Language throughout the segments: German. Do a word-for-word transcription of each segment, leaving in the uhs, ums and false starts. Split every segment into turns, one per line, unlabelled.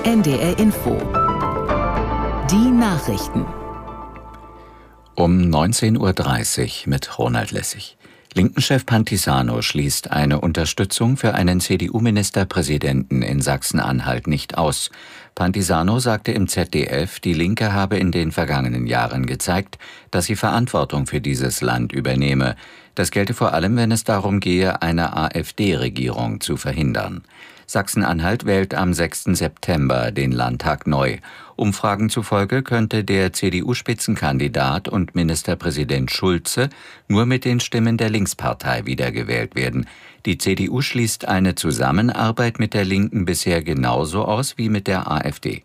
N D R Info. Die Nachrichten.
Um neunzehn Uhr dreißig mit Ronald Lessig. Linken-Chef Pantisano schließt eine Unterstützung für einen C D U-Ministerpräsidenten in Sachsen-Anhalt nicht aus. Pantisano sagte im Z D F, die Linke habe in den vergangenen Jahren gezeigt, dass sie Verantwortung für dieses Land übernehme. Das gelte vor allem, wenn es darum gehe, eine AfD-Regierung zu verhindern. Sachsen-Anhalt wählt am sechsten September den Landtag neu. Umfragen zufolge könnte der C D U-Spitzenkandidat und Ministerpräsident Schulze nur mit den Stimmen der Linkspartei wiedergewählt werden. Die C D U schließt eine Zusammenarbeit mit der Linken bisher genauso aus wie mit der AfD.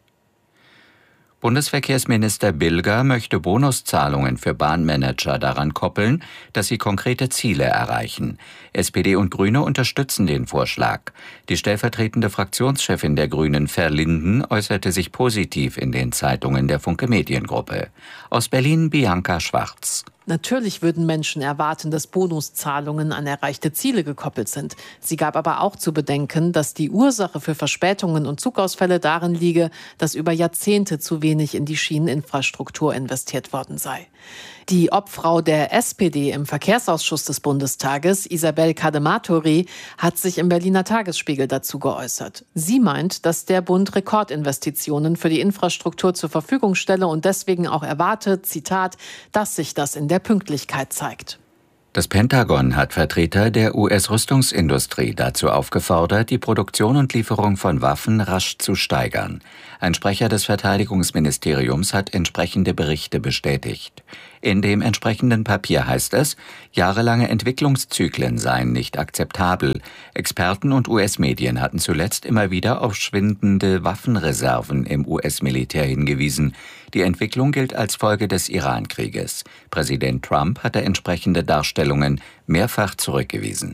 Bundesverkehrsminister Bilger möchte Bonuszahlungen für Bahnmanager daran koppeln, dass sie konkrete Ziele erreichen. S P D und Grüne unterstützen den Vorschlag. Die stellvertretende Fraktionschefin der Grünen, Verlinden, äußerte sich positiv in den Zeitungen der Funke Mediengruppe. Aus Berlin Bianca Schwarz.
Natürlich würden Menschen erwarten, dass Bonuszahlungen an erreichte Ziele gekoppelt sind. Sie gab aber auch zu bedenken, dass die Ursache für Verspätungen und Zugausfälle darin liege, dass über Jahrzehnte zu wenig in die Schieneninfrastruktur investiert worden sei. Die Obfrau der S P D im Verkehrsausschuss des Bundestages, Isabel Cadematori, hat sich im Berliner Tagesspiegel dazu geäußert. Sie meint, dass der Bund Rekordinvestitionen für die Infrastruktur zur Verfügung stelle und deswegen auch erwartet, Zitat, dass sich das in der Pünktlichkeit zeigt.
Das Pentagon hat Vertreter der U S-Rüstungsindustrie dazu aufgefordert, die Produktion und Lieferung von Waffen rasch zu steigern. Ein Sprecher des Verteidigungsministeriums hat entsprechende Berichte bestätigt. In dem entsprechenden Papier heißt es, jahrelange Entwicklungszyklen seien nicht akzeptabel. Experten und U S-Medien hatten zuletzt immer wieder auf schwindende Waffenreserven im U S-Militär hingewiesen. Die Entwicklung gilt als Folge des Iran-Krieges. Präsident Trump hatte entsprechende Darstellungen mehrfach zurückgewiesen.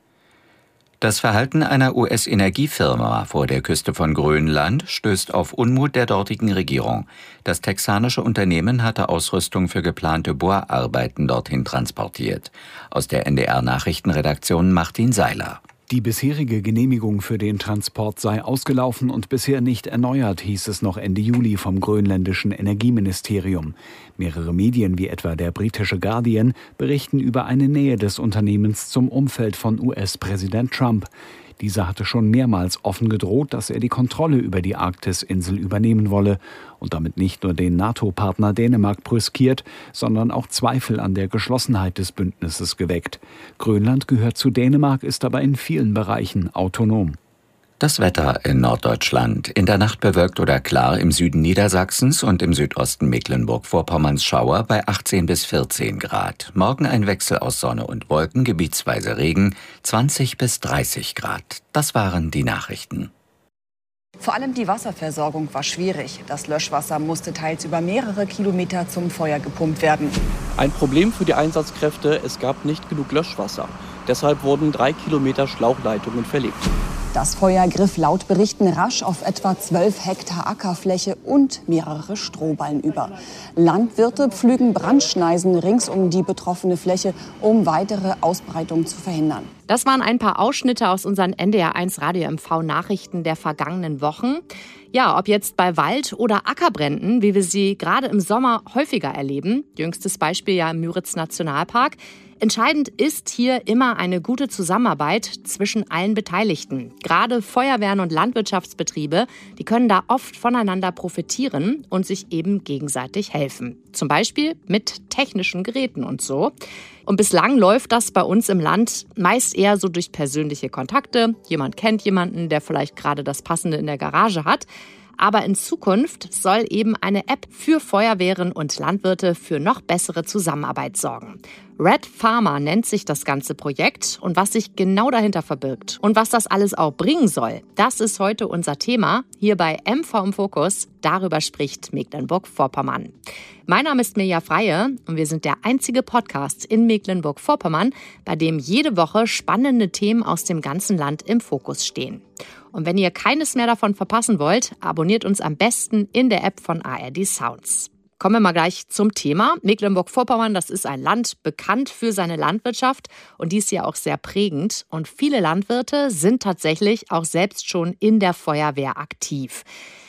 Das Verhalten einer U S-Energiefirma vor der Küste von Grönland stößt auf Unmut der dortigen Regierung. Das texanische Unternehmen hatte Ausrüstung für geplante Bohrarbeiten dorthin transportiert. Aus der N D R-Nachrichtenredaktion Martin Seiler.
Die bisherige Genehmigung für den Transport sei ausgelaufen und bisher nicht erneuert, hieß es noch Ende Juli vom grönländischen Energieministerium. Mehrere Medien, wie etwa der britische Guardian, berichten über eine Nähe des Unternehmens zum Umfeld von U S-Präsident Trump. Dieser hatte schon mehrmals offen gedroht, dass er die Kontrolle über die Arktis-Insel übernehmen wolle und damit nicht nur den NATO-Partner Dänemark brüskiert, sondern auch Zweifel an der Geschlossenheit des Bündnisses geweckt. Grönland gehört zu Dänemark, ist aber in vielen Bereichen autonom.
Das Wetter in Norddeutschland. In der Nacht bewölkt oder klar, im Süden Niedersachsens und im Südosten Mecklenburg-Vorpommerns Schauer bei achtzehn bis vierzehn Grad. Morgen ein Wechsel aus Sonne und Wolken, gebietsweise Regen, zwanzig bis dreißig Grad. Das waren die Nachrichten.
Vor allem die Wasserversorgung war schwierig. Das Löschwasser musste teils über mehrere Kilometer zum Feuer gepumpt werden.
Ein Problem für die Einsatzkräfte, es gab nicht genug Löschwasser. Deshalb wurden drei Kilometer Schlauchleitungen verlegt.
Das Feuer griff laut Berichten rasch auf etwa zwölf Hektar Ackerfläche und mehrere Strohballen über. Landwirte pflügen Brandschneisen rings um die betroffene Fläche, um weitere Ausbreitung zu verhindern.
Das waren ein paar Ausschnitte aus unseren N D R eins Radio M V Nachrichten der vergangenen Wochen. Ja, ob jetzt bei Wald- oder Ackerbränden, wie wir sie gerade im Sommer häufiger erleben. Jüngstes Beispiel ja im Müritz Nationalpark. Entscheidend ist hier immer eine gute Zusammenarbeit zwischen allen Beteiligten. Gerade Feuerwehren und Landwirtschaftsbetriebe, die können da oft voneinander profitieren und sich eben gegenseitig helfen. Zum Beispiel mit technischen Geräten und so. Und bislang läuft das bei uns im Land meist eher so durch persönliche Kontakte. Jemand kennt jemanden, der vielleicht gerade das Passende in der Garage hat. Aber in Zukunft soll eben eine App für Feuerwehren und Landwirte für noch bessere Zusammenarbeit sorgen. Red Farmer nennt sich das ganze Projekt und was sich genau dahinter verbirgt und was das alles auch bringen soll, das ist heute unser Thema hier bei M V im Fokus. Darüber spricht Mecklenburg-Vorpommern. Mein Name ist Mirja Freie und wir sind der einzige Podcast in Mecklenburg-Vorpommern, bei dem jede Woche spannende Themen aus dem ganzen Land im Fokus stehen. Und wenn ihr keines mehr davon verpassen wollt, abonniert uns am besten in der App von A R D Sounds. Kommen wir mal gleich zum Thema. Mecklenburg-Vorpommern, das ist ein Land bekannt für seine Landwirtschaft und die ist ja auch sehr prägend. Und viele Landwirte sind tatsächlich auch selbst schon in der Feuerwehr aktiv.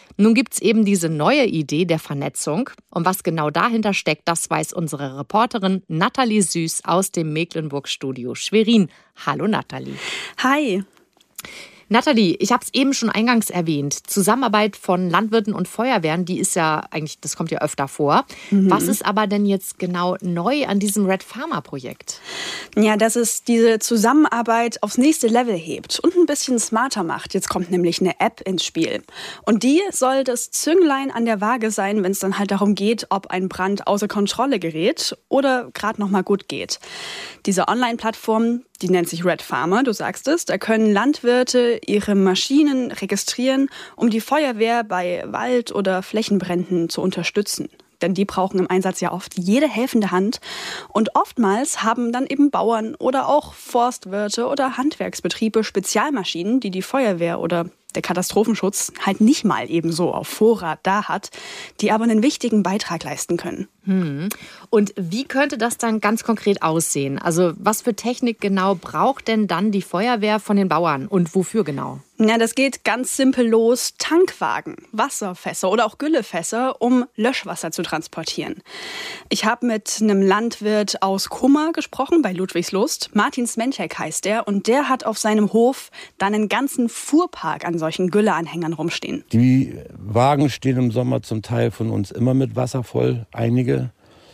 Nun gibt es eben diese neue Idee der Vernetzung. Und was genau dahinter steckt, das weiß unsere Reporterin Nathalie Süß aus dem Mecklenburg-Studio Schwerin. Hallo Nathalie.
Hi.
Nathalie, ich habe es eben schon eingangs erwähnt. Zusammenarbeit von Landwirten und Feuerwehren, die ist ja eigentlich, das kommt ja öfter vor. Mhm. Was ist aber denn jetzt genau neu an diesem Red Farmer Projekt?
Ja, dass es diese Zusammenarbeit aufs nächste Level hebt und ein bisschen smarter macht. Jetzt kommt nämlich eine App ins Spiel. Und die soll das Zünglein an der Waage sein, wenn es dann halt darum geht, ob ein Brand außer Kontrolle gerät oder gerade noch mal gut geht. Diese Online-Plattform, die nennt sich Red Farmer, du sagst es. Da können Landwirte ihre Maschinen registrieren, um die Feuerwehr bei Wald- oder Flächenbränden zu unterstützen. Denn die brauchen im Einsatz ja oft jede helfende Hand. Und oftmals haben dann eben Bauern oder auch Forstwirte oder Handwerksbetriebe Spezialmaschinen, die die Feuerwehr oder der Katastrophenschutz halt nicht mal eben so auf Vorrat da hat, die aber einen wichtigen Beitrag leisten können.
Hm. Und wie könnte das dann ganz konkret aussehen? Also was für Technik genau braucht denn dann die Feuerwehr von den Bauern und wofür genau?
Ja, das geht ganz simpel los. Tankwagen, Wasserfässer oder auch Güllefässer, um Löschwasser zu transportieren. Ich habe mit einem Landwirt aus Kummer gesprochen, bei Ludwigslust. Martin Smentek heißt der. Und der hat auf seinem Hof dann einen ganzen Fuhrpark an solchen Gülleanhängern rumstehen.
Die Wagen stehen im Sommer zum Teil von uns immer mit Wasser voll. Einige,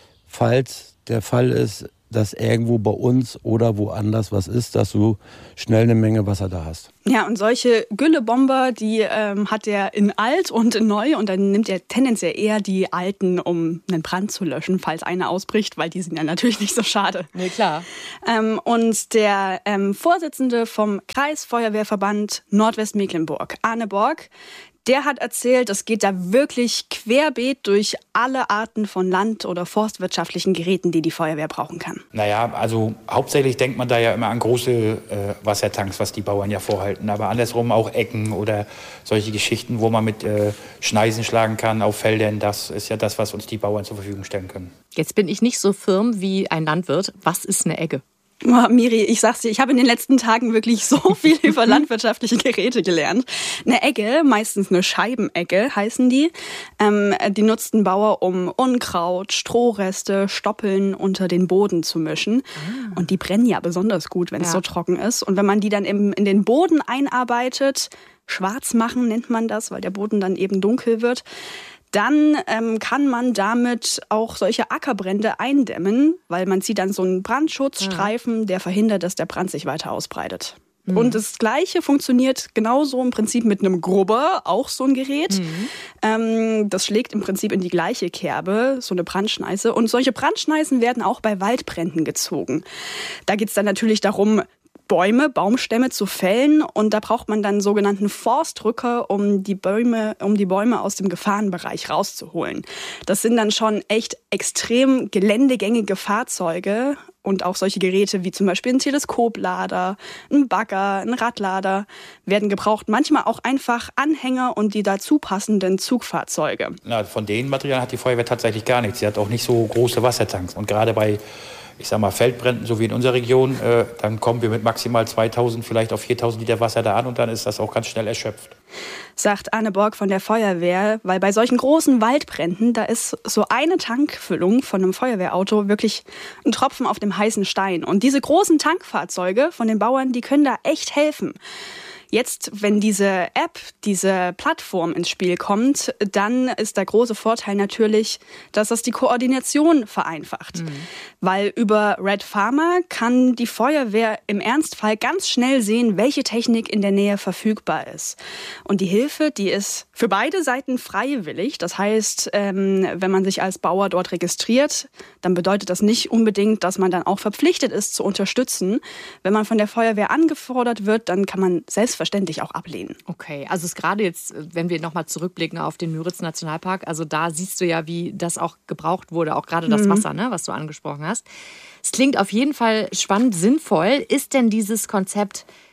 falls der Fall ist, dass irgendwo bei uns oder woanders was ist, dass du schnell eine Menge Wasser da hast.
Ja, und solche Güllebomber, die ähm, hat er in alt und in neu. Und dann nimmt er tendenziell eher die alten, um einen Brand zu löschen, falls einer ausbricht, weil die sind ja natürlich nicht so schade.
Nee, klar.
Ähm, und der ähm, Vorsitzende vom Kreisfeuerwehrverband Nordwestmecklenburg, Arne Borg, der hat erzählt, es geht da wirklich querbeet durch alle Arten von land- oder forstwirtschaftlichen Geräten, die die Feuerwehr brauchen kann.
Naja, also hauptsächlich denkt man da ja immer an große äh, Wassertanks, was die Bauern ja vorhalten. Aber andersrum auch Ecken oder solche Geschichten, wo man mit äh, Schneisen schlagen kann auf Feldern. Das ist ja das, was uns die Bauern zur Verfügung stellen können.
Jetzt bin ich nicht so firm wie ein Landwirt. Was ist eine Egge?
Oh, Miri, ich sag's dir, ich habe in den letzten Tagen wirklich so viel über landwirtschaftliche Geräte gelernt. Eine Egge, meistens eine Scheibenegge heißen die, ähm, die nutzten Bauer, um Unkraut, Strohreste, Stoppeln unter den Boden zu mischen. Ah. Und die brennen ja besonders gut, wenn es ja. so trocken ist. Und wenn man die dann im, in den Boden einarbeitet, schwarz machen nennt man das, weil der Boden dann eben dunkel wird, dann ähm, kann man damit auch solche Ackerbrände eindämmen, weil man zieht dann so einen Brandschutzstreifen, der verhindert, dass der Brand sich weiter ausbreitet. Mhm. Und das Gleiche funktioniert genauso im Prinzip mit einem Grubber, auch so ein Gerät. Mhm. Ähm, das schlägt im Prinzip in die gleiche Kerbe, so eine Brandschneise. Und solche Brandschneisen werden auch bei Waldbränden gezogen. Da geht es dann natürlich darum, Bäume, Baumstämme zu fällen, und da braucht man dann sogenannten Forstrücker, um die Bäume, um die Bäume aus dem Gefahrenbereich rauszuholen. Das sind dann schon echt extrem geländegängige Fahrzeuge und auch solche Geräte wie zum Beispiel ein Teleskoplader, ein Bagger, ein Radlader werden gebraucht. Manchmal auch einfach Anhänger und die dazu passenden Zugfahrzeuge.
Na, von den Materialien hat die Feuerwehr tatsächlich gar nichts. Sie hat auch nicht so große Wassertanks. Und gerade bei ich sag mal, Feldbränden, so wie in unserer Region, äh, dann kommen wir mit maximal zweitausend, vielleicht auf viertausend Liter Wasser da an, und dann ist das auch ganz schnell erschöpft.
Sagt Arne Borg von der Feuerwehr, weil bei solchen großen Waldbränden, da ist so eine Tankfüllung von einem Feuerwehrauto wirklich ein Tropfen auf dem heißen Stein. Und diese großen Tankfahrzeuge von den Bauern, die können da echt helfen. Jetzt, wenn diese App, diese Plattform ins Spiel kommt, dann ist der große Vorteil natürlich, dass das die Koordination vereinfacht. Mhm. Weil über Red Farmer kann die Feuerwehr im Ernstfall ganz schnell sehen, welche Technik in der Nähe verfügbar ist. Und die Hilfe, die ist für beide Seiten freiwillig. Das heißt, ähm, wenn man sich als Bauer dort registriert, dann bedeutet das nicht unbedingt, dass man dann auch verpflichtet ist zu unterstützen. Wenn man von der Feuerwehr angefordert wird, dann kann man selbstverständlich verständlich auch ablehnen.
Okay, also es ist gerade jetzt, wenn wir nochmal zurückblicken auf den Müritz-Nationalpark, also da siehst du ja, wie das auch gebraucht wurde, auch gerade das Wasser, ne, was du angesprochen hast. Es klingt auf jeden Fall spannend, sinnvoll. Ist denn dieses Konzept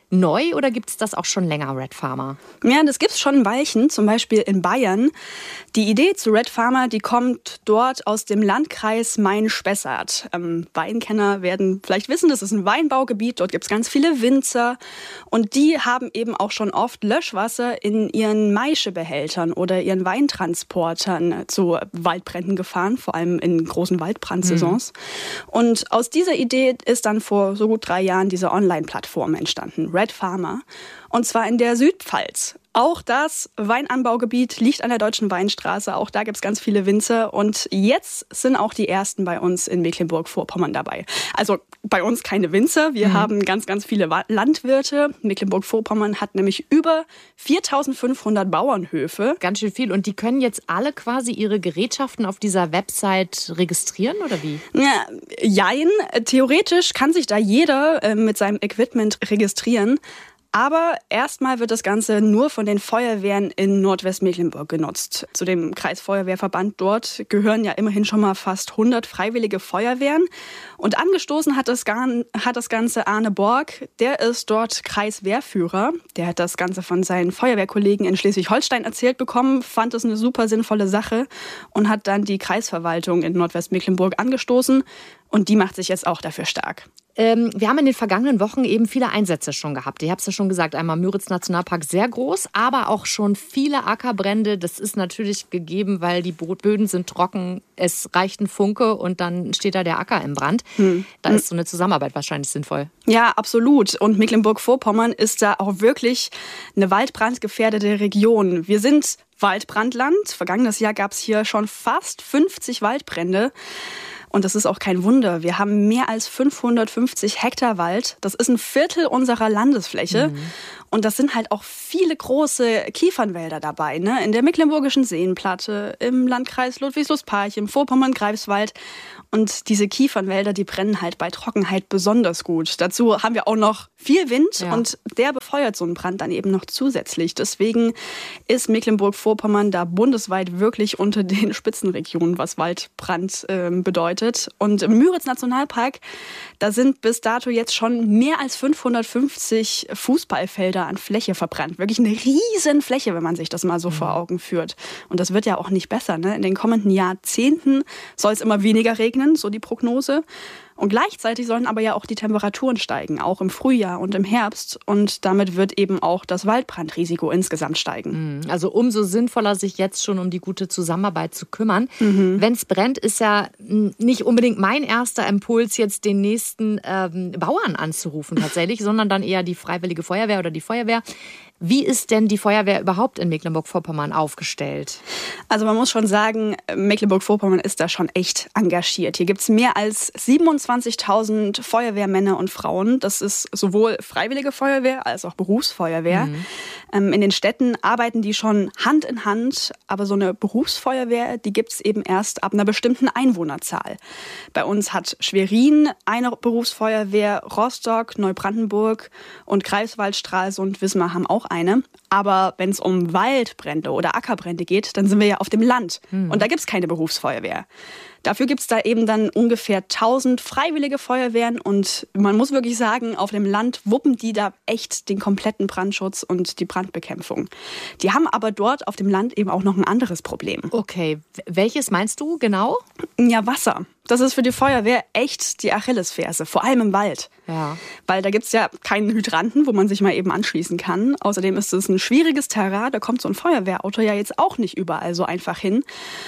neu oder gibt es das auch schon länger, Red Farmer?
Ja, das gibt es schon ein Weilchen, zum Beispiel in Bayern. Die Idee zu Red Farmer, die kommt dort aus dem Landkreis Main-Spessart. Ähm, Weinkenner werden vielleicht wissen, das ist ein Weinbaugebiet, dort gibt es ganz viele Winzer und die haben eben auch schon oft Löschwasser in ihren Maischebehältern oder ihren Weintransportern zu Waldbränden gefahren, vor allem in großen Waldbrandsaisons. Mhm. Und aus dieser Idee ist dann vor so gut drei Jahren diese Online-Plattform entstanden, Red Farmer, und zwar in der Südpfalz. Auch das Weinanbaugebiet liegt an der Deutschen Weinstraße, auch da gibt es ganz viele Winzer und jetzt sind auch die ersten bei uns in Mecklenburg-Vorpommern dabei. Also bei uns keine Winzer, wir mhm. haben ganz, ganz viele Landwirte. Mecklenburg-Vorpommern hat nämlich über viertausendfünfhundert Bauernhöfe.
Ganz schön viel und die können jetzt alle quasi ihre Gerätschaften auf dieser Website registrieren oder wie?
Ja, jein, theoretisch kann sich da jeder äh, mit seinem Equipment registrieren. Aber erstmal wird das Ganze nur von den Feuerwehren in Nordwestmecklenburg genutzt. Zu dem Kreisfeuerwehrverband dort gehören ja immerhin schon mal fast hundert freiwillige Feuerwehren. Und angestoßen hat das, hat das Ganze Arne Borg. Der ist dort Kreiswehrführer. Der hat das Ganze von seinen Feuerwehrkollegen in Schleswig-Holstein erzählt bekommen, fand es eine super sinnvolle Sache und hat dann die Kreisverwaltung in Nordwestmecklenburg angestoßen. Und die macht sich jetzt auch dafür stark.
Ähm, wir haben in den vergangenen Wochen eben viele Einsätze schon gehabt. Ich habe es ja schon gesagt, einmal Müritz-Nationalpark sehr groß, aber auch schon viele Ackerbrände. Das ist natürlich gegeben, weil die Böden sind trocken, es reicht ein Funke und dann steht da der Acker im Brand. Hm. Da ist so eine Zusammenarbeit wahrscheinlich sinnvoll.
Ja, absolut. Und Mecklenburg-Vorpommern ist da auch wirklich eine waldbrandgefährdete Region. Wir sind Waldbrandland. Vergangenes Jahr gab es hier schon fast fünfzig Waldbrände. Und das ist auch kein Wunder. Wir haben mehr als fünfhundertfünfzig Hektar Wald. Das ist ein Viertel unserer Landesfläche. Mhm. Und das sind halt auch viele große Kiefernwälder dabei, ne? In der Mecklenburgischen Seenplatte, im Landkreis Ludwigslust-Parchim, im Vorpommern-Greifswald. Und diese Kiefernwälder, die brennen halt bei Trockenheit besonders gut. Dazu haben wir auch noch viel Wind ja. und der befeuert so einen Brand dann eben noch zusätzlich. Deswegen ist Mecklenburg-Vorpommern da bundesweit wirklich unter den Spitzenregionen, was Waldbrand äh, bedeutet. Und im Müritz-Nationalpark, da sind bis dato jetzt schon mehr als fünfhundertfünfzig Fußballfelder an Fläche verbrannt. Wirklich eine riesen Fläche, wenn man sich das mal so mhm. vor Augen führt. Und das wird ja auch nicht besser, ne? In den kommenden Jahrzehnten soll es immer weniger regnen, so die Prognose. Und gleichzeitig sollen aber ja auch die Temperaturen steigen, auch im Frühjahr und im Herbst. Und damit wird eben auch das Waldbrandrisiko insgesamt steigen.
Also umso sinnvoller, sich jetzt schon um die gute Zusammenarbeit zu kümmern. Mhm. Wenn es brennt, ist ja nicht unbedingt mein erster Impuls, jetzt den nächsten ähm, Bauern anzurufen tatsächlich, sondern dann eher die Freiwillige Feuerwehr oder die Feuerwehr. Wie ist denn die Feuerwehr überhaupt in Mecklenburg-Vorpommern aufgestellt?
Also man muss schon sagen, Mecklenburg-Vorpommern ist da schon echt engagiert. Hier gibt es mehr als siebenundzwanzigtausend Feuerwehrmänner und Frauen. Das ist sowohl Freiwillige Feuerwehr als auch Berufsfeuerwehr. Mhm. Ähm, in den Städten arbeiten die schon Hand in Hand, aber so eine Berufsfeuerwehr, die gibt es eben erst ab einer bestimmten Einwohnerzahl. Bei uns hat Schwerin eine Berufsfeuerwehr, Rostock, Neubrandenburg und Greifswald, Stralsund, Wismar haben auch eine. Aber wenn es um Waldbrände oder Ackerbrände geht, dann sind wir ja auf dem Land. Hm. Und da gibt es keine Berufsfeuerwehr. Dafür gibt es da eben dann ungefähr tausend freiwillige Feuerwehren. Und man muss wirklich sagen, auf dem Land wuppen die da echt den kompletten Brandschutz und die Brandbekämpfung. Die haben aber dort auf dem Land eben auch noch ein anderes Problem.
Okay, welches meinst du genau?
Ja, Wasser. Das ist für die Feuerwehr echt die Achillesferse, vor allem im Wald.
Ja.
Weil da gibt es ja keinen Hydranten, wo man sich mal eben anschließen kann. Außerdem ist es ein schwieriges Terrain, da kommt so ein Feuerwehrauto ja jetzt auch nicht überall so einfach hin.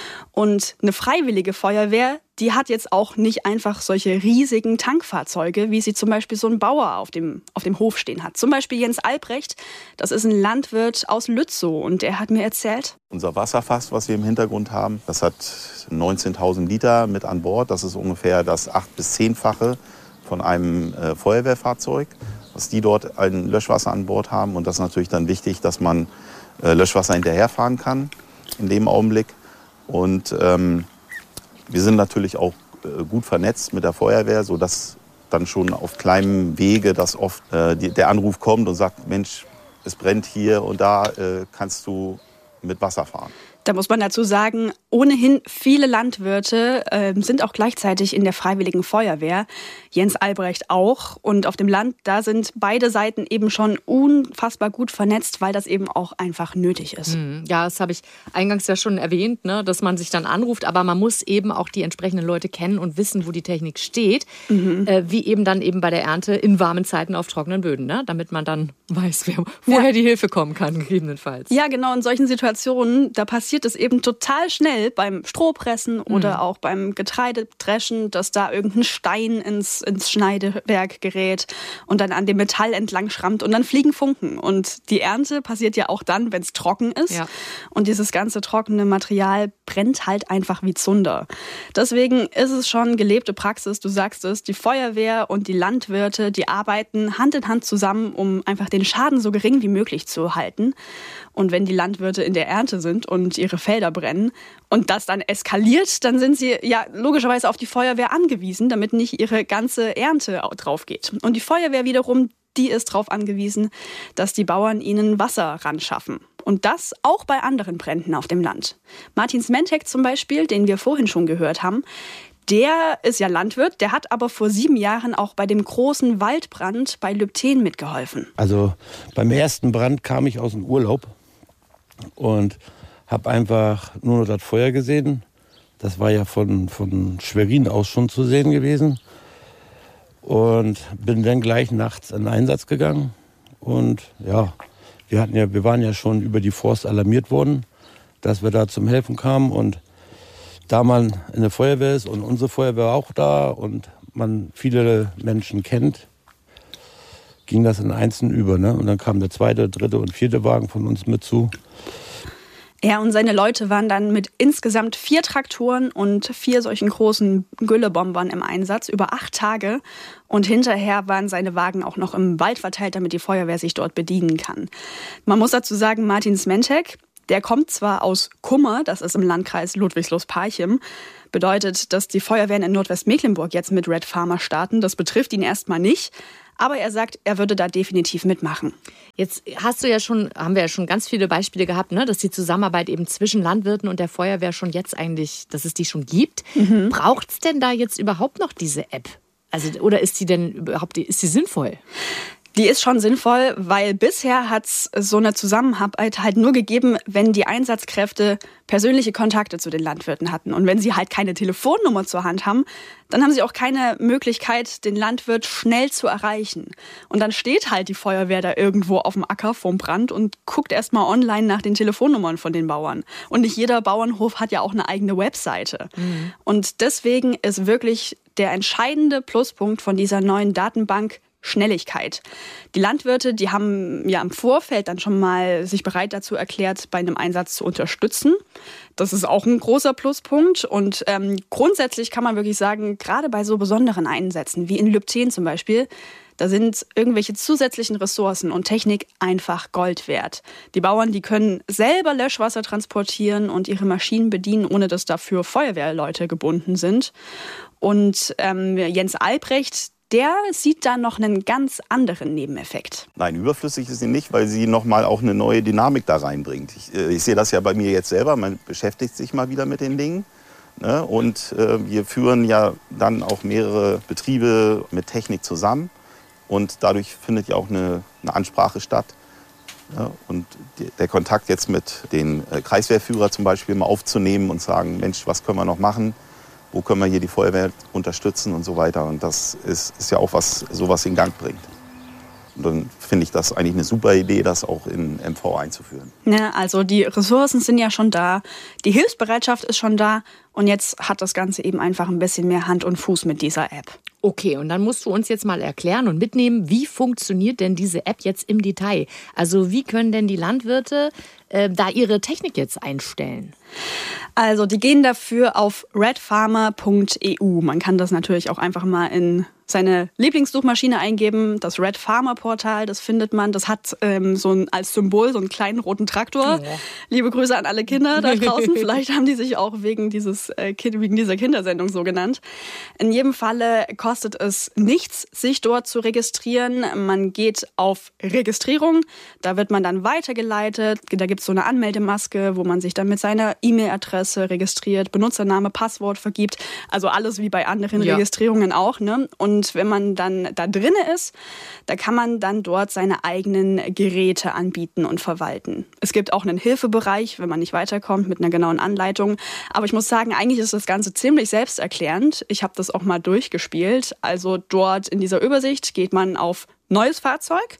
Und eine freiwillige Feuerwehr, die hat jetzt auch nicht einfach solche riesigen Tankfahrzeuge, wie sie zum Beispiel so ein Bauer auf dem, auf dem Hof stehen hat. Zum Beispiel Jens Albrecht, das ist ein Landwirt aus Lützow und der hat mir erzählt:
Unser Wasserfass, was wir im Hintergrund haben, das hat neunzehntausend Liter mit an Bord. Das ist ungefähr das acht- bis zehnfache von einem äh, Feuerwehrfahrzeug, was die dort ein Löschwasser an Bord haben. Und das ist natürlich dann wichtig, dass man äh, Löschwasser hinterherfahren kann in dem Augenblick. Und ähm, wir sind natürlich auch äh, gut vernetzt mit der Feuerwehr, sodass dann schon auf kleinem Wege dass oft äh, die, der Anruf kommt und sagt, Mensch, es brennt hier und da, äh, kannst du mit Wasser fahren.
Da muss man dazu sagen, ohnehin viele Landwirte äh, sind auch gleichzeitig in der Freiwilligen Feuerwehr. Jens Albrecht auch. Und auf dem Land, da sind beide Seiten eben schon unfassbar gut vernetzt, weil das eben auch einfach nötig ist.
Ja, das habe ich eingangs ja schon erwähnt, ne, dass man sich dann anruft, aber man muss eben auch die entsprechenden Leute kennen und wissen, wo die Technik steht, mhm. äh, wie eben dann eben bei der Ernte in warmen Zeiten auf trockenen Böden, ne, damit man dann weiß, wer, woher ja. die Hilfe kommen kann, gegebenenfalls.
Ja, genau, in solchen Situationen, da passiert es eben total schnell beim Strohpressen oder mhm. auch beim Getreidedreschen, dass da irgendein Stein ins, ins Schneidewerk gerät und dann an dem Metall entlang schrammt und dann fliegen Funken. Und die Ernte passiert ja auch dann, wenn es trocken ist. Ja. Und dieses ganze trockene Material brennt halt einfach wie Zunder. Deswegen ist es schon gelebte Praxis, du sagst es, die Feuerwehr und die Landwirte, die arbeiten Hand in Hand zusammen, um einfach den Schaden so gering wie möglich zu halten. Und wenn die Landwirte in der Ernte sind und ihre Felder brennen und das dann eskaliert, dann sind sie ja logischerweise auf die Feuerwehr angewiesen, damit nicht ihre ganze Ernte drauf geht. Und die Feuerwehr wiederum, die ist darauf angewiesen, dass die Bauern ihnen Wasser ran schaffen. Und das auch bei anderen Bränden auf dem Land. Martin Smentek zum Beispiel, den wir vorhin schon gehört haben, der ist ja Landwirt, der hat aber vor sieben Jahren auch bei dem großen Waldbrand bei Lübten mitgeholfen.
Also beim ersten Brand kam ich aus dem Urlaub und habe einfach nur noch das Feuer gesehen. Das war ja von, von Schwerin aus schon zu sehen gewesen. Und bin dann gleich nachts in den Einsatz gegangen. Und ja, wir, hatten ja, wir waren ja schon über die Forst alarmiert worden, dass wir da zum Helfen kamen. Und da man in der Feuerwehr ist und unsere Feuerwehr auch da und man viele Menschen kennt, ging das in Einzelnen über. Ne? Und dann kam der zweite, dritte und vierte Wagen von uns mit zu.
Er und seine Leute waren dann mit insgesamt vier Traktoren und vier solchen großen Güllebombern im Einsatz über acht Tage. Und hinterher waren seine Wagen auch noch im Wald verteilt, damit die Feuerwehr sich dort bedienen kann. Man muss dazu sagen, Martin Smentek, der kommt zwar aus Kummer, das ist im Landkreis Ludwigslust-Parchim, bedeutet, dass die Feuerwehren in Nordwestmecklenburg jetzt mit Red Farmer starten. Das betrifft ihn erstmal nicht. Aber er sagt, er würde da definitiv mitmachen.
Jetzt hast du ja schon, haben wir ja schon ganz viele Beispiele gehabt, ne, dass die Zusammenarbeit eben zwischen Landwirten und der Feuerwehr schon jetzt eigentlich, dass es die schon gibt. Mhm. Braucht es denn da jetzt überhaupt noch diese App? Also, oder ist die denn überhaupt, ist die sinnvoll?
Die ist schon sinnvoll, weil bisher hat es so eine Zusammenarbeit halt nur gegeben, wenn die Einsatzkräfte persönliche Kontakte zu den Landwirten hatten. Und wenn sie halt keine Telefonnummer zur Hand haben, dann haben sie auch keine Möglichkeit, den Landwirt schnell zu erreichen. Und dann steht halt die Feuerwehr da irgendwo auf dem Acker vorm Brand und guckt erstmal online nach den Telefonnummern von den Bauern. Und nicht jeder Bauernhof hat ja auch eine eigene Webseite. Mhm. Und deswegen ist wirklich der entscheidende Pluspunkt von dieser neuen Datenbank Schnelligkeit. Die Landwirte, die haben ja im Vorfeld dann schon mal sich bereit dazu erklärt, bei einem Einsatz zu unterstützen. Das ist auch ein großer Pluspunkt. Und ähm, grundsätzlich kann man wirklich sagen, gerade bei so besonderen Einsätzen, wie in Lübten zum Beispiel, da sind irgendwelche zusätzlichen Ressourcen und Technik einfach Gold wert. Die Bauern, die können selber Löschwasser transportieren und ihre Maschinen bedienen, ohne dass dafür Feuerwehrleute gebunden sind. Und ähm, Jens Albrecht, der sieht da noch einen ganz anderen Nebeneffekt.
Nein, überflüssig ist sie nicht, weil sie nochmal auch eine neue Dynamik da reinbringt. Ich, äh, ich sehe das ja bei mir jetzt selber, man beschäftigt sich mal wieder mit den Dingen. Ne? Und äh, wir führen ja dann auch mehrere Betriebe mit Technik zusammen. Und dadurch findet ja auch eine, eine Ansprache statt. Ja? Und die, der Kontakt jetzt mit den äh, Kreiswehrführern zum Beispiel mal aufzunehmen und sagen, Mensch, was können wir noch machen? Wo können wir hier die Feuerwehr unterstützen und so weiter. Und das ist, ist ja auch was, sowas in Gang bringt. Und dann finde ich das eigentlich eine super Idee, das auch in M V einzuführen.
Ja, also die Ressourcen sind ja schon da, die Hilfsbereitschaft ist schon da und jetzt hat das Ganze eben einfach ein bisschen mehr Hand und Fuß mit dieser App.
Okay, und dann musst du uns jetzt mal erklären und mitnehmen, wie funktioniert denn diese App jetzt im Detail? Also wie können denn die Landwirte äh, da ihre Technik jetzt einstellen?
Also die gehen dafür auf red farmer punkt e u. Man kann das natürlich auch einfach mal in seine Lieblingssuchmaschine eingeben. Das Red Farmer Portal, das findet man. Das hat ähm, so ein, als Symbol so einen kleinen roten Traktor. Ja. Liebe Grüße an alle Kinder da draußen. Vielleicht haben die sich auch wegen, dieses, äh, wegen dieser Kindersendung so genannt. In jedem Falle kostet es nichts, sich dort zu registrieren. Man geht auf Registrierung. Da wird man dann weitergeleitet. Da gibt es so eine Anmeldemaske, wo man sich dann mit seiner E-Mail-Adresse E-Mail-Adresse registriert, Benutzername, Passwort vergibt. Also alles wie bei anderen
Ja.
Registrierungen auch. Ne? Und wenn man dann da drin ist, da kann man dann dort seine eigenen Geräte anbieten und verwalten. Es gibt auch einen Hilfebereich, wenn man nicht weiterkommt, mit einer genauen Anleitung. Aber ich muss sagen, eigentlich ist das Ganze ziemlich selbsterklärend. Ich habe das auch mal durchgespielt. Also dort in dieser Übersicht geht man auf Neues Fahrzeug.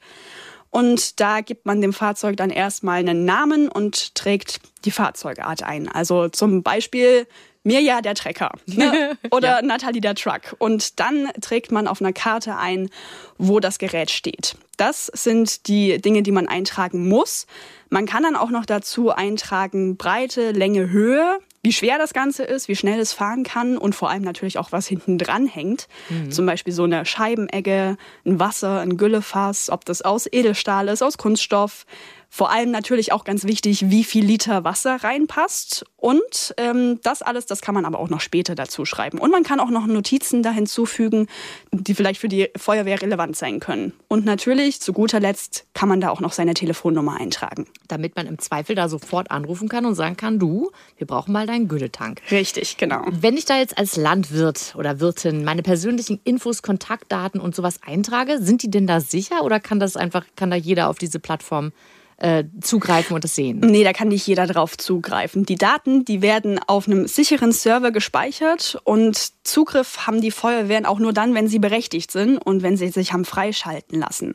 Und da gibt man dem Fahrzeug dann erstmal einen Namen und trägt die Fahrzeugart ein. Also zum Beispiel Mirja der Trecker, ne? Oder ja. Nathalie der Truck. Und dann trägt man auf einer Karte ein, wo das Gerät steht. Das sind die Dinge, die man eintragen muss. Man kann dann auch noch dazu eintragen Breite, Länge, Höhe, wie schwer das Ganze ist, wie schnell es fahren kann und vor allem natürlich auch, was hinten dran hängt. Mhm. Zum Beispiel so eine Scheibenegge, ein Wasser, ein Güllefass, ob das aus Edelstahl ist, aus Kunststoff. Vor allem natürlich auch ganz wichtig, wie viel Liter Wasser reinpasst. Und ähm, das alles, das kann man aber auch noch später dazu schreiben. Und man kann auch noch Notizen da hinzufügen, die vielleicht für die Feuerwehr relevant sein können. Und natürlich, zu guter Letzt, kann man da auch noch seine Telefonnummer eintragen.
Damit man im Zweifel da sofort anrufen kann und sagen kann, du, wir brauchen mal deinen Gülletank.
Richtig, genau.
Wenn ich da jetzt als Landwirt oder Wirtin meine persönlichen Infos, Kontaktdaten und sowas eintrage, sind die denn da sicher oder kann das einfach, kann da jeder auf diese Plattform äh, zugreifen und das sehen?
Nee, da kann nicht jeder drauf zugreifen. Die Daten, die werden auf einem sicheren Server gespeichert und Zugriff haben die Feuerwehren auch nur dann, wenn sie berechtigt sind und wenn sie sich haben freischalten lassen.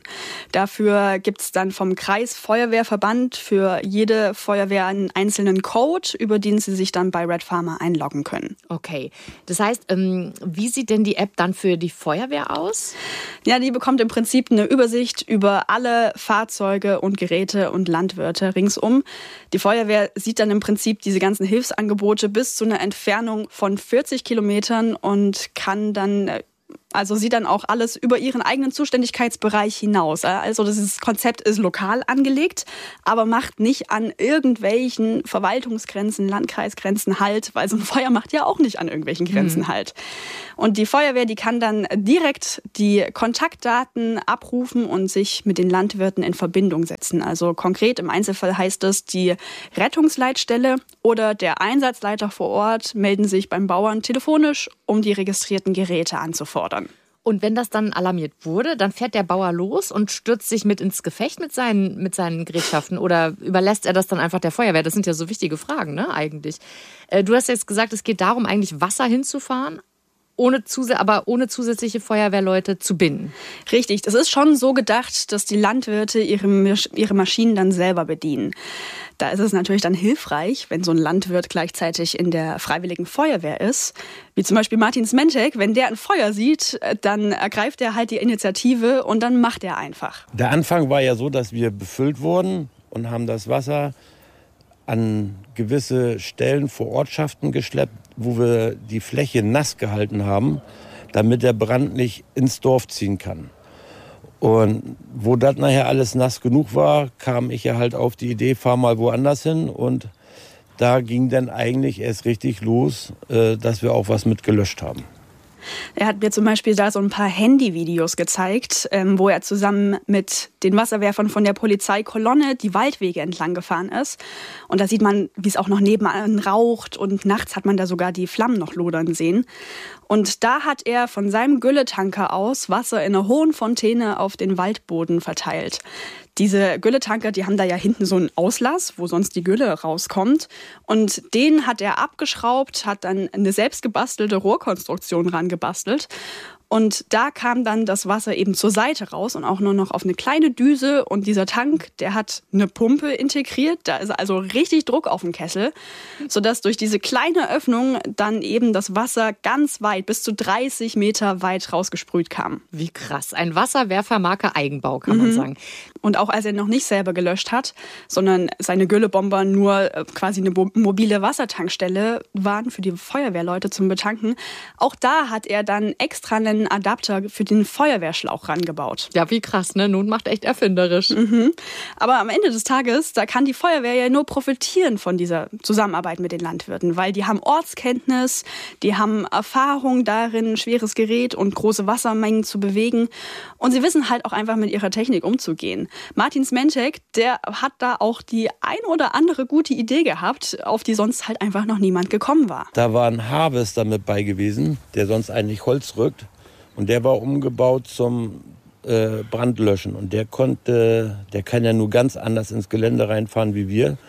Dafür gibt es dann vom Kreisfeuerwehrverband für jede Feuerwehr einen einzelnen Code, über den sie sich dann bei Red Farmer einloggen können.
Okay, das heißt, ähm, wie sieht denn die App dann für die Feuerwehr aus?
Ja, die bekommt im Prinzip eine Übersicht über alle Fahrzeuge und Geräte und Landwirte ringsum. Die Feuerwehr sieht dann im Prinzip diese ganzen Hilfsangebote bis zu einer Entfernung von vierzig Kilometern und kann dann, also sieht dann auch alles über ihren eigenen Zuständigkeitsbereich hinaus. Also dieses Konzept ist lokal angelegt, aber macht nicht an irgendwelchen Verwaltungsgrenzen, Landkreisgrenzen Halt, weil so ein Feuer macht ja auch nicht an irgendwelchen Grenzen mhm. Halt. Und die Feuerwehr, die kann dann direkt die Kontaktdaten abrufen und sich mit den Landwirten in Verbindung setzen. Also konkret im Einzelfall heißt es, die Rettungsleitstelle oder der Einsatzleiter vor Ort melden sich beim Bauern telefonisch, um die registrierten Geräte anzufordern.
Und wenn das dann alarmiert wurde, dann fährt der Bauer los und stürzt sich mit ins Gefecht mit seinen, mit seinen Gerätschaften oder überlässt er das dann einfach der Feuerwehr? Das sind ja so wichtige Fragen, ne, eigentlich. Äh, du hast jetzt gesagt, es geht darum, eigentlich Wasser hinzufahren, ohne zus- aber ohne zusätzliche Feuerwehrleute zu binden.
Richtig, das ist schon so gedacht, dass die Landwirte ihre, ihre Maschinen dann selber bedienen. Da ist es natürlich dann hilfreich, wenn so ein Landwirt gleichzeitig in der Freiwilligen Feuerwehr ist, wie zum Beispiel Martin Smentek. Wenn der ein Feuer sieht, dann ergreift er halt die Initiative und dann macht er einfach.
Der Anfang war ja so, dass wir befüllt wurden und haben das Wasser an gewisse Stellen vor Ortschaften geschleppt, wo wir die Fläche nass gehalten haben, damit der Brand nicht ins Dorf ziehen kann. Und wo das nachher alles nass genug war, kam ich ja halt auf die Idee, fahr mal woanders hin. Und da ging dann eigentlich erst richtig los, dass wir auch was mit gelöscht haben.
Er hat mir zum Beispiel da so ein paar Handyvideos gezeigt, ähm, wo er zusammen mit den Wasserwerfern von der Polizeikolonne die Waldwege entlang gefahren ist. Und da sieht man, wie es auch noch nebenan raucht und nachts hat man da sogar die Flammen noch lodern sehen. Und da hat er von seinem Gülletanker aus Wasser in einer hohen Fontäne auf den Waldboden verteilt. Diese Gülletanker, die haben da ja hinten so einen Auslass, wo sonst die Gülle rauskommt. Und den hat er abgeschraubt, hat dann eine selbstgebastelte Rohrkonstruktion rangebastelt. Und da kam dann das Wasser eben zur Seite raus und auch nur noch auf eine kleine Düse. Und dieser Tank, der hat eine Pumpe integriert. Da ist also richtig Druck auf dem Kessel, sodass durch diese kleine Öffnung dann eben das Wasser ganz weit, bis zu dreißig Meter weit rausgesprüht kam.
Wie krass. Ein Wasserwerfer Marke Eigenbau, kann
mhm.
man sagen.
Und auch als er noch nicht selber gelöscht hat, sondern seine Güllebomber nur quasi eine mobile Wassertankstelle waren für die Feuerwehrleute zum Betanken, auch da hat er dann extra einen einen Adapter für den Feuerwehrschlauch rangebaut.
Ja, wie krass, ne? Nun macht echt erfinderisch.
Mhm. Aber am Ende des Tages, da kann die Feuerwehr ja nur profitieren von dieser Zusammenarbeit mit den Landwirten, weil die haben Ortskenntnis, die haben Erfahrung darin, schweres Gerät und große Wassermengen zu bewegen und sie wissen halt auch einfach mit ihrer Technik umzugehen. Martin Smentek, der hat da auch die ein oder andere gute Idee gehabt, auf die sonst halt einfach noch niemand gekommen war.
Da war ein Harvester mit bei gewesen, der sonst eigentlich Holz rückt und der war umgebaut zum äh, Brandlöschen und der konnte, der kann ja nur ganz anders ins Gelände reinfahren wie wir.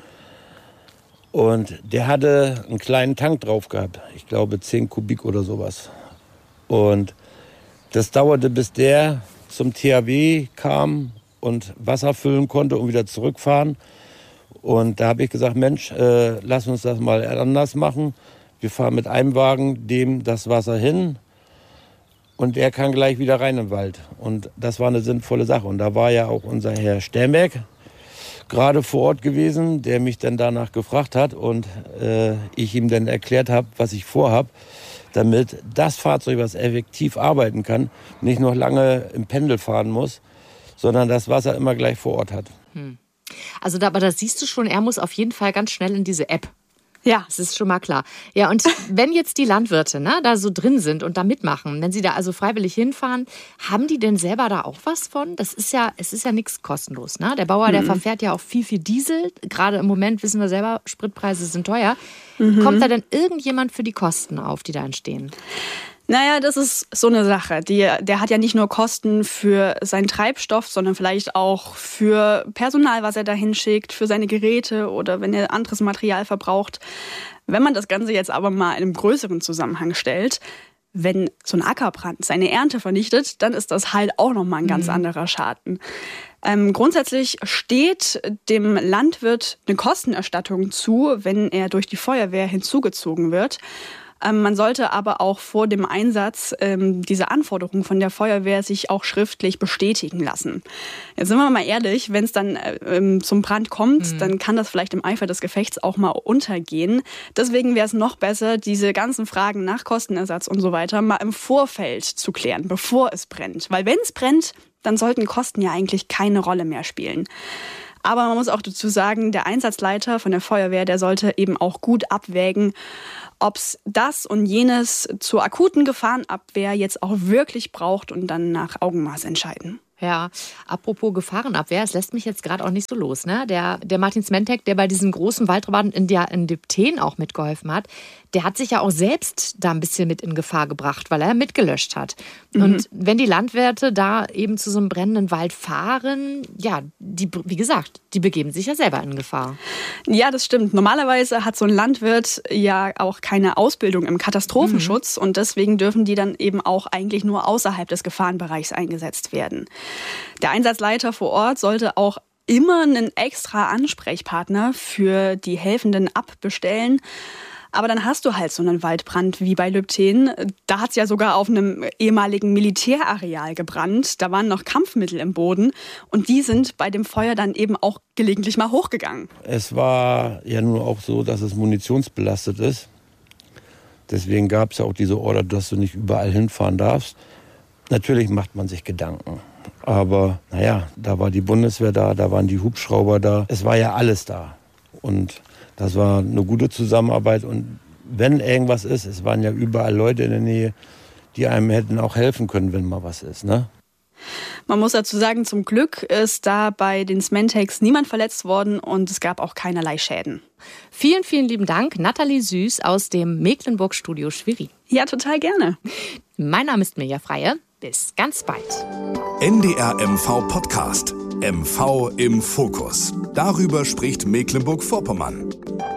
Und der hatte einen kleinen Tank drauf gehabt, ich glaube zehn Kubik oder sowas. Und das dauerte, bis der zum T H W kam und Wasser füllen konnte und wieder zurückfahren. Und da habe ich gesagt, Mensch, äh, lass uns das mal anders machen. Wir fahren mit einem Wagen dem das Wasser hin und der kann gleich wieder rein in den Wald. Und das war eine sinnvolle Sache. Und da war ja auch unser Herr Sternberg gerade vor Ort gewesen, der mich dann danach gefragt hat und äh, ich ihm dann erklärt habe, was ich vorhab, damit das Fahrzeug, was effektiv arbeiten kann, nicht noch lange im Pendel fahren muss, sondern das Wasser immer gleich vor Ort hat.
Hm. Also da, aber da siehst du schon, er muss auf jeden Fall ganz schnell in diese App. Ja, das ist schon mal klar. Ja, und wenn jetzt die Landwirte ne, da so drin sind und da mitmachen, wenn sie da also freiwillig hinfahren, haben die denn selber da auch was von? Das ist ja, es ist ja nichts kostenlos. Ne? Der Bauer, mhm. der verfährt ja auch viel, viel Diesel. Gerade im Moment wissen wir selber, Spritpreise sind teuer. Mhm. Kommt da denn irgendjemand für die Kosten auf, die da entstehen?
Naja, das ist so eine Sache. Die, der hat ja nicht nur Kosten für seinen Treibstoff, sondern vielleicht auch für Personal, was er da hinschickt, für seine Geräte oder wenn er anderes Material verbraucht. Wenn man das Ganze jetzt aber mal in einem größeren Zusammenhang stellt, wenn so ein Ackerbrand seine Ernte vernichtet, dann ist das halt auch nochmal ein ganz mhm. anderer Schaden. Ähm, grundsätzlich steht dem Landwirt eine Kostenerstattung zu, wenn er durch die Feuerwehr hinzugezogen wird. Ähm, man sollte aber auch vor dem Einsatz ähm, diese Anforderungen von der Feuerwehr sich auch schriftlich bestätigen lassen. Jetzt sind wir mal ehrlich, wenn es dann ähm, zum Brand kommt, mhm. dann kann das vielleicht im Eifer des Gefechts auch mal untergehen. Deswegen wäre es noch besser, diese ganzen Fragen nach Kostenersatz und so weiter mal im Vorfeld zu klären, bevor es brennt. Weil wenn es brennt, dann sollten Kosten ja eigentlich keine Rolle mehr spielen. Aber man muss auch dazu sagen, der Einsatzleiter von der Feuerwehr, der sollte eben auch gut abwägen, ob es das und jenes zur akuten Gefahrenabwehr jetzt auch wirklich braucht und dann nach Augenmaß entscheiden.
Ja, apropos Gefahrenabwehr, es lässt mich jetzt gerade auch nicht so los. Ne? Der, der Martin Smentek, der bei diesem großen Waldbrand in der in Dipten auch mitgeholfen hat, der hat sich ja auch selbst da ein bisschen mit in Gefahr gebracht, weil er mitgelöscht hat. Mhm. Und wenn die Landwirte da eben zu so einem brennenden Wald fahren, ja, die, wie gesagt, die begeben sich ja selber in Gefahr.
Ja, das stimmt. Normalerweise hat so ein Landwirt ja auch keine Ausbildung im Katastrophenschutz mhm. und deswegen dürfen die dann eben auch eigentlich nur außerhalb des Gefahrenbereichs eingesetzt werden. Der Einsatzleiter vor Ort sollte auch immer einen extra Ansprechpartner für die Helfenden abbestellen. Aber dann hast du halt so einen Waldbrand wie bei Lübten. Da hat es ja sogar auf einem ehemaligen Militärareal gebrannt. Da waren noch Kampfmittel im Boden und die sind bei dem Feuer dann eben auch gelegentlich mal hochgegangen.
Es war ja nur auch so, dass es munitionsbelastet ist. Deswegen gab es ja auch diese Order, dass du nicht überall hinfahren darfst. Natürlich macht man sich Gedanken. Aber naja, da war die Bundeswehr da, da waren die Hubschrauber da. Es war ja alles da. Und das war eine gute Zusammenarbeit. Und wenn irgendwas ist, es waren ja überall Leute in der Nähe, die einem hätten auch helfen können, wenn mal was ist, ne?
Man muss dazu sagen, zum Glück ist da bei den Smentax niemand verletzt worden und es gab auch keinerlei Schäden.
Vielen, vielen lieben Dank, Nathalie Süß aus dem Mecklenburg-Studio Schwerin.
Ja, total gerne.
Mein Name ist Mirja Freie. Bis ganz bald.
N D R M V Podcast. M V im Fokus. Darüber spricht Mecklenburg-Vorpommern.